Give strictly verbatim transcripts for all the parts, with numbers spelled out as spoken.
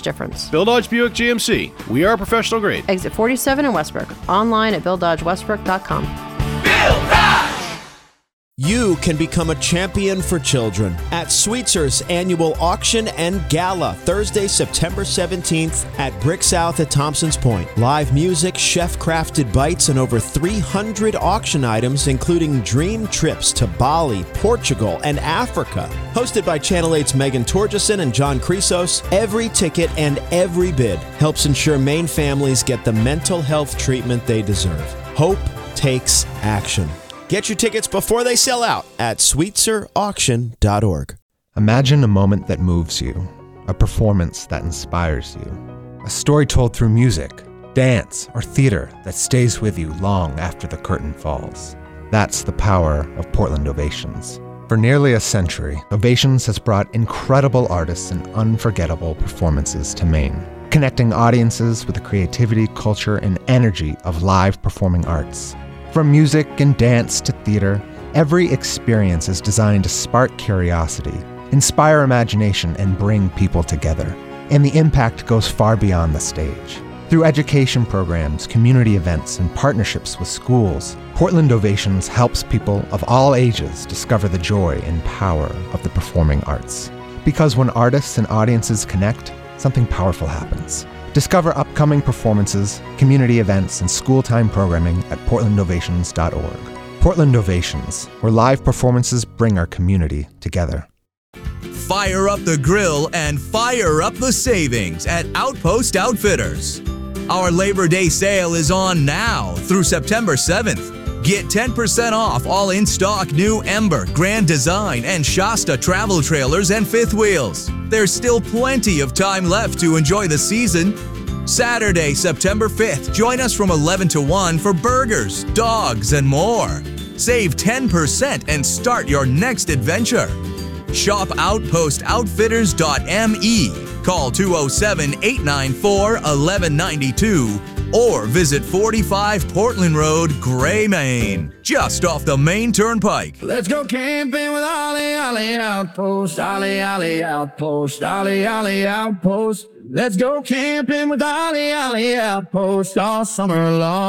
difference. Bill Dodge Buick G M C. We are professional grade. Exit forty-seven in Westbrook. Online at bill dodge westbrook dot com. Bill Dodge! You can become a champion for children at Sweetzer's annual auction and gala, Thursday, September seventeenth at Brick South at Thompson's Point. Live music, chef-crafted bites, and over three hundred auction items, including dream trips to Bali, Portugal, and Africa. Hosted by Channel eight's Megan Torgeson and John Chrysos, every ticket and every bid helps ensure Maine families get the mental health treatment they deserve. Hope takes action. Get your tickets before they sell out at sweetser auction dot org. Imagine a moment that moves you, a performance that inspires you, a story told through music, dance, or theater that stays with you long after the curtain falls. That's the power of Portland Ovations. For nearly a century, Ovations has brought incredible artists and unforgettable performances to Maine, connecting audiences with the creativity, culture, and energy of live performing arts. From music and dance to theater, every experience is designed to spark curiosity, inspire imagination, and bring people together. And the impact goes far beyond the stage. Through education programs, community events, and partnerships with schools, Portland Ovations helps people of all ages discover the joy and power of the performing arts. Because when artists and audiences connect, something powerful happens. Discover upcoming performances, community events, and school-time programming at portland ovations dot org. Portland Ovations, where live performances bring our community together. Fire up the grill and fire up the savings at Outpost Outfitters. Our Labor Day sale is on now through September seventh. Get ten percent off all in-stock new Ember, Grand Design, and Shasta travel trailers and fifth wheels. There's still plenty of time left to enjoy the season. Saturday, September fifth, join us from eleven to one for burgers, dogs, and more. Save ten percent and start your next adventure. Shop outpost outfitters dot m e. Call two oh seven, eight nine four, one one nine two or visit forty-five Portland Road, Gray, Maine, just off the Maine Turnpike. Let's go camping with Ollie Ollie Outpost, Ollie Ollie Outpost, Ollie Ollie Outpost. Let's go camping with Ollie Ollie Outpost all summer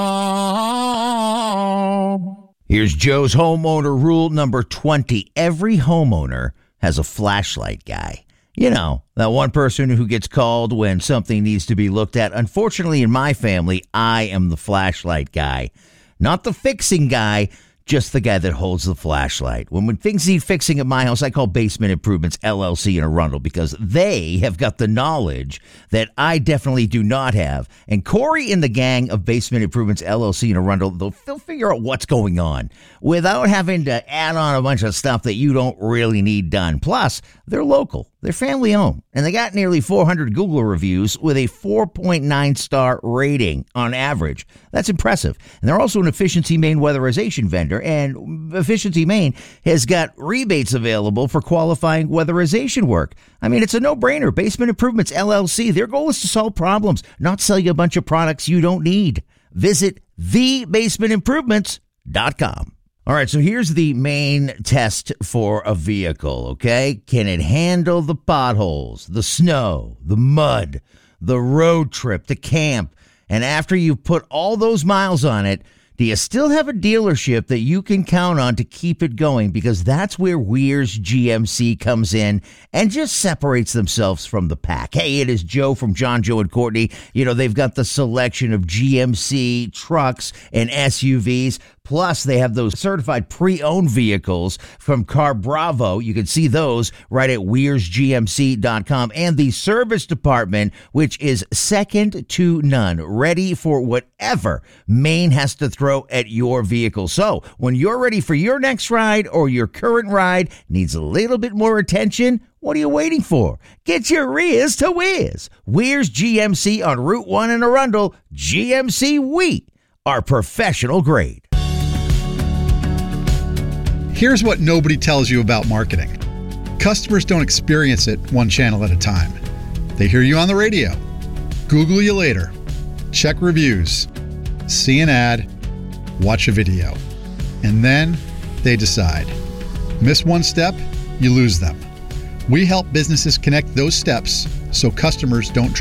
long. Here's Joe's homeowner rule number twenty. Every homeowner has a flashlight guy. You know, that one person who gets called when something needs to be looked at. Unfortunately, in my family, I am the flashlight guy. Not the fixing guy, just the guy that holds the flashlight. When, when things need fixing at my house, I call Basement Improvements L L C in Arundel because they have got the knowledge that I definitely do not have. And Corey and the gang of Basement Improvements L L C in Arundel, they'll, they'll figure out what's going on without having to add on a bunch of stuff that you don't really need done. Plus, they're local. They're family owned, and they got nearly four hundred Google reviews with a four point nine star rating on average. That's impressive. And they're also an Efficiency Maine weatherization vendor, and Efficiency Maine has got rebates available for qualifying weatherization work. I mean, it's a no-brainer. Basement Improvements L L C, their goal is to solve problems, not sell you a bunch of products you don't need. Visit the basement improvements dot com. All right, so here's the main test for a vehicle, okay? Can it handle the potholes, the snow, the mud, the road trip, the camp? And after you've put all those miles on it, do you still have a dealership that you can count on to keep it going? Because that's where Weir's G M C comes in and just separates themselves from the pack. Hey, it is Joe from John, Joe, and Courtney. You know, they've got the selection of G M C trucks and S U Vs. Plus, they have those certified pre-owned vehicles from Car Bravo. You can see those right at weirs g m c dot com. And the service department, which is second to none, ready for whatever Maine has to throw at your vehicle. So, when you're ready for your next ride or your current ride needs a little bit more attention, what are you waiting for? Get your rears to Weirs. Weirs G M C on Route one in Arundel. G M C, we are professional grade. Here's what nobody tells you about marketing. Customers don't experience it one channel at a time. They hear you on the radio, Google you later, check reviews, see an ad, watch a video, and then they decide. Miss one step, you lose them. We help businesses connect those steps so customers don't drive